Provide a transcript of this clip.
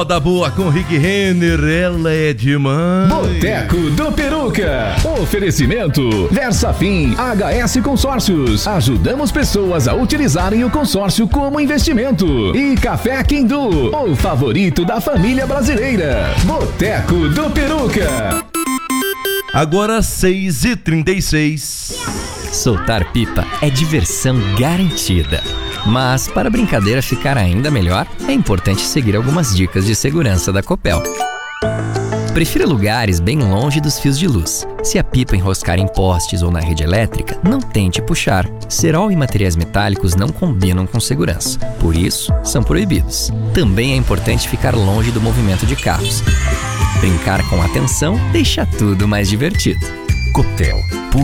Da boa com Rick Renner, ela é demais. Boteco do Peruca. Oferecimento Versafin HS Consórcios. Ajudamos pessoas a utilizarem o consórcio como investimento. E Café Quindu, o favorito da família brasileira. Boteco do Peruca. Agora 6h36. Soltar pipa é diversão garantida. Mas, para a brincadeira ficar ainda melhor, é importante seguir algumas dicas de segurança da Copel. Prefira lugares bem longe dos fios de luz. Se a pipa enroscar em postes ou na rede elétrica, não tente puxar. Cerol e materiais metálicos não combinam com segurança. Por isso, são proibidos. Também é importante ficar longe do movimento de carros. Brincar com atenção deixa tudo mais divertido. Copel.